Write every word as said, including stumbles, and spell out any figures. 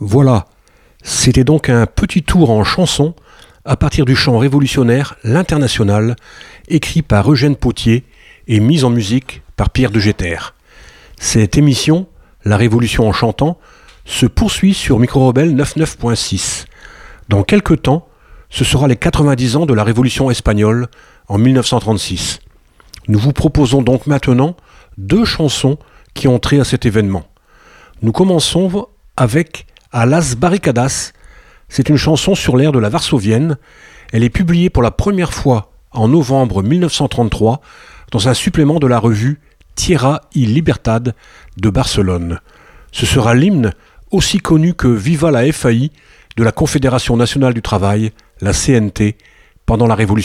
Voilà, c'était donc un petit tour en chanson à partir du chant révolutionnaire L'Internationale, écrit par Eugène Pottier et mis en musique par Pierre de Jeter. Cette émission, La Révolution en chantant, se poursuit sur Micro-Rebelle quatre-vingt-neuf point six. Dans quelques temps, ce sera les quatre-vingt-dix ans de la Révolution espagnole en dix-neuf cent trente-six. Nous vous proposons donc maintenant deux chansons qui ont trait à cet événement. Nous commençons avec A las barricadas. C'est une chanson sur l'air de la Varsovienne. Elle est publiée pour la première fois en novembre dix-neuf cent trente-trois dans un supplément de la revue Tierra y Libertad de Barcelone. Ce sera l'hymne aussi connu que Viva la F A I de la Confédération nationale du travail, la C N T, pendant la Révolution.